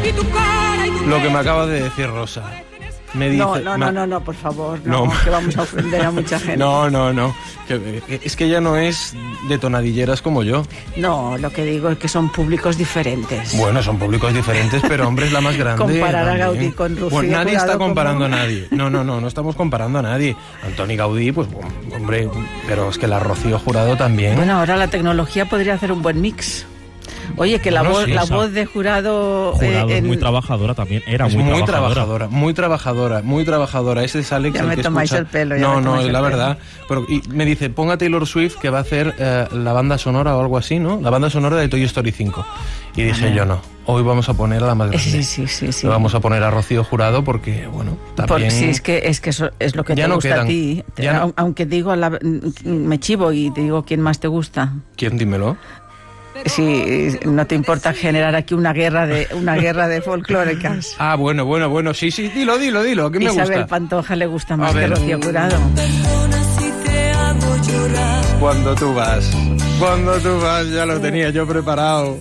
Lo que me acaba de decir Rosa. Me dice, no, por favor, no, que vamos a ofender a mucha gente. No. Es que ella no es de tonadilleras como yo. No, lo que digo es que son públicos diferentes. Bueno, son públicos diferentes, pero hombre es la más grande. Comparar a Gaudí con Rocío Pues nadie Jurado está comparando a nadie. No estamos comparando a nadie. Antoni Gaudí, pues hombre, pero es que la Rocío Jurado también. Bueno, ahora la tecnología podría hacer un buen mix. Oye, que la voz de Jurado es muy trabajadora también, muy trabajadora. Ese es Alex. Ya me tomáis el pelo. No, es la verdad. Pero, y me dice, ponga Taylor Swift que va a hacer la banda sonora o algo así, ¿no? La banda sonora de Toy Story 5. Y dije yo, no, hoy vamos a poner a la más grande. Sí. Vamos a poner a Rocío Jurado porque, bueno, también... Sí, es que eso es lo que te gusta a ti. Aunque digo, me chivo y te digo quién más te gusta. ¿Quién? Dímelo. Si no te importa generar aquí una guerra de folclóricas. Ah, bueno, sí, dilo, que me gusta. Isabel Pantoja le gusta más que Rocío Jurado. Cuando tú vas, ya lo tenía yo preparado.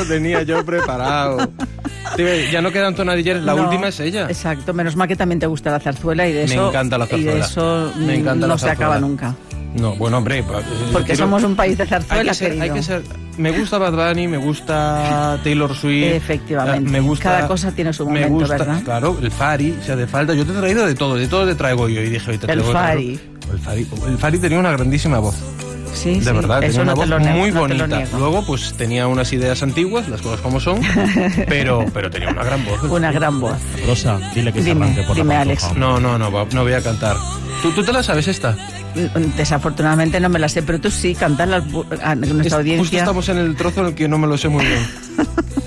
Ya no quedan tonadilleras, la última es ella. Exacto, menos mal que también te gusta la zarzuela y de eso... Me encanta la zarzuela. Y de eso no se acaba nunca. No, bueno, hombre... Porque somos un país de zarzuela, hay que ser... Me gusta Bad Bunny, me gusta Taylor Swift... Efectivamente, me gusta, cada cosa tiene su momento, ¿verdad? Claro, el Fari, si hace falta. Yo te he traído de todo te traigo yo. Y dije, el Fari. El Fari tenía una grandísima voz. Sí, de verdad, tenía una voz muy bonita. No Luego, pues tenía unas ideas antiguas, las cosas como son, pero tenía una gran voz. Una gran voz. Rosa, dile que se arranque por dime, la Alex. No voy a cantar. ¿Tú te la sabes esta? Desafortunadamente no me la sé, pero tú sí, cantarla a nuestra audiencia. Justo estamos en el trozo en el que no me lo sé muy bien.